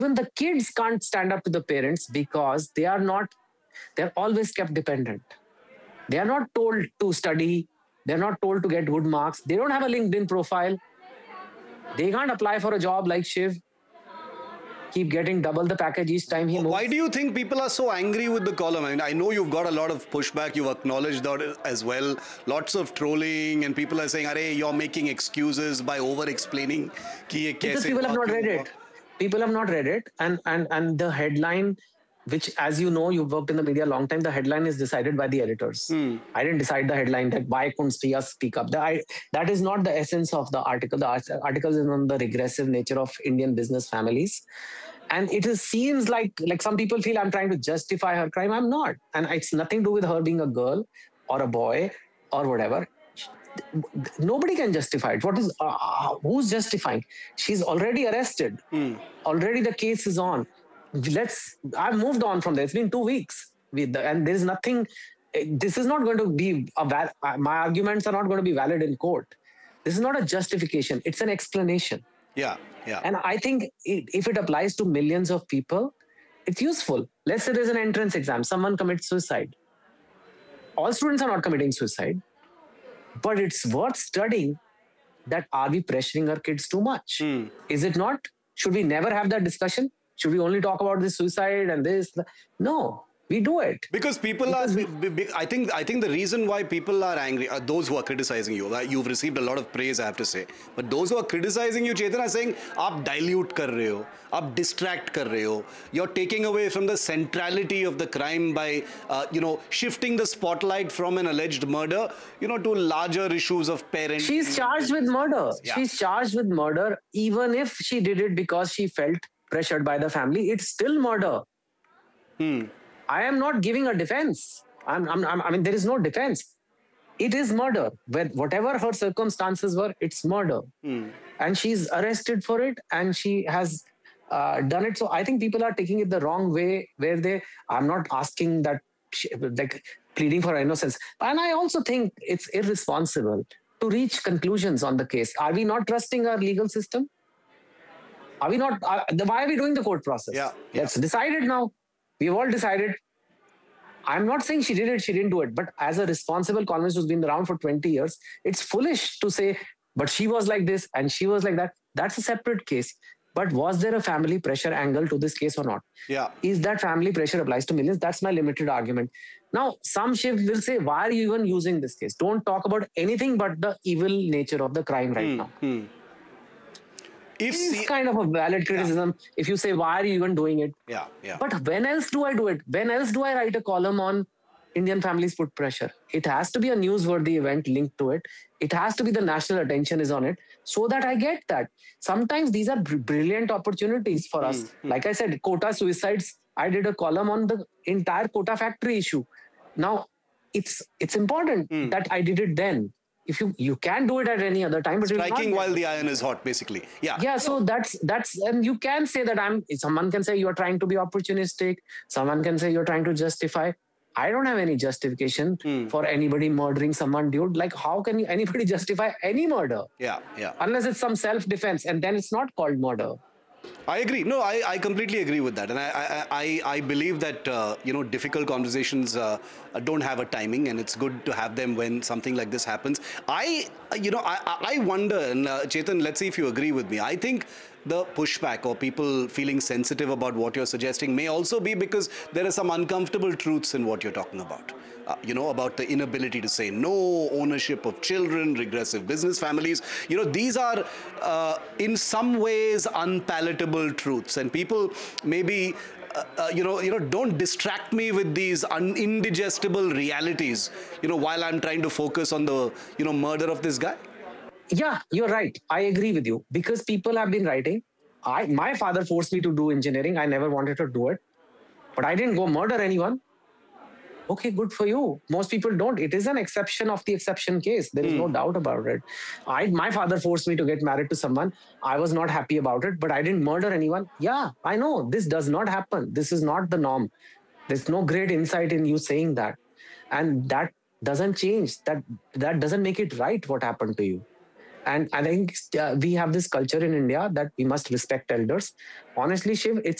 even the kids can't stand up to the parents because they're always kept dependent. They are not told to study. They're not told to get good marks. They don't have a LinkedIn profile. They can't apply for a job like Shiv, keep getting double the package each time he Why moves. do you think people are so angry with the column? I mean, I know you've got a lot of pushback. You've acknowledged that as well. Lots of trolling, and people are saying, "Arey, you're making excuses by over-explaining कि ये Because कैसे people have हुआ, not क्यों read हुआ." it. People have not read it. And the headline, which, as you know, you've worked in the media a long time, the headline is decided by the editors. I didn't decide the headline that why couldn't Sia speak up. That is not the essence of the article. The article is on the regressive nature of Indian business families. And seems like some people feel I'm trying to justify her crime. I'm not. And it's nothing to do with her being a girl or a boy or whatever. Nobody can justify it. Who's justifying? She's already arrested. Already the case is on. I've moved on from there. It's been 2 weeks, and there's nothing. This is not going to be my arguments are not going to be valid in court. This is not a justification. It's an explanation. Yeah, yeah. And I think if it applies to millions of people, it's useful. Let's say there's an entrance exam. Someone commits suicide. All students are not committing suicide, but it's worth studying that are we pressuring our kids too much? Is it not? Should we never have that discussion? Should we only talk about this suicide and this? No, we do it. Because people are, I think the reason why people are angry are those who are criticizing you. You've received a lot of praise, I have to say. But those who are criticizing you, Chetan, are saying, "Aap dilute kar rahe ho, aap distract kar rahe ho. You're taking away from the centrality of the crime by, shifting the spotlight from an alleged murder, to larger issues of parenting." She's charged with murder. Yeah. She's charged with murder, even if she did it because she felt pressured by the family. It's still murder. I am not giving a defense. I mean, there is no defense. It is murder. Whatever her circumstances were, it's murder. And she's arrested for it, and she has done it. So I think people are taking it the wrong way, where I'm not asking that, like pleading for innocence. And I also think it's irresponsible to reach conclusions on the case. Are we not trusting our legal system? Are we not? Why are we doing the court process? Yeah. Let's decide it now. We've all decided. I'm not saying she did it, she didn't do it. But as a responsible columnist who's been around for 20 years, it's foolish to say, but she was like this and she was like that. That's a separate case. But was there a family pressure angle to this case or not? Yeah. Is that family pressure applies to millions? That's my limited argument. Now, some Shiv will say, why are you even using this case? Don't talk about anything but the evil nature of the crime right now. It's kind of a valid criticism if you say, why are you even doing it? Yeah. But when else do I do it? When else do I write a column on Indian families put pressure? It has to be a newsworthy event linked to it. It has to be the national attention is on it so that I get that. Sometimes these are brilliant opportunities for us. Like I said, Kota suicides, I did a column on the entire Kota factory issue. Now, it's important that I did it then. If you can do it at any other time, but striking while the iron is hot, basically. Yeah. So that's and you can say that someone can say you're trying to be opportunistic. Someone can say you're trying to justify. I don't have any justification for anybody murdering someone, dude. Like, how can anybody justify any murder? Yeah. Unless it's some self-defense, and then it's not called murder. I agree. No, I completely agree with that, and I believe that difficult conversations don't have a timing, and it's good to have them when something like this happens. I wonder, and Chetan, let's see if you agree with me. I think the pushback or people feeling sensitive about what you're suggesting may also be because there are some uncomfortable truths in what you're talking about. About the inability to say no, ownership of children, regressive business families. These are in some ways unpalatable truths, and people maybe don't distract me with these indigestible realities, while I'm trying to focus on the, murder of this guy. Yeah, you're right. I agree with you because people have been writing. My father forced me to do engineering. I never wanted to do it, but I didn't go murder anyone. Okay, good for you. Most people don't. It is an exception of the exception case. There is no doubt about it. My father forced me to get married to someone. I was not happy about it, but I didn't murder anyone. Yeah, I know this does not happen. This is not the norm. There's no great insight in you saying that. And that doesn't change. That doesn't make it right what happened to you. And I think we have this culture in India that we must respect elders. Honestly, Shiv, it's